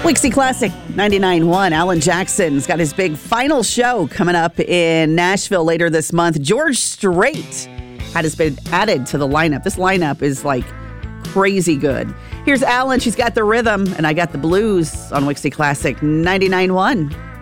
Wixie Classic 99.1. Alan Jackson's got his big final show coming up in Nashville later this month. George Strait has been added to the lineup. This lineup is like crazy good. Here's Alan. She's got the rhythm, and I got the blues on Wixie Classic 99.1.